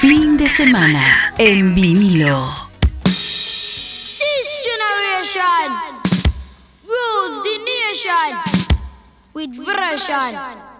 Fin de semana en vinilo. This generation rules the nation with version.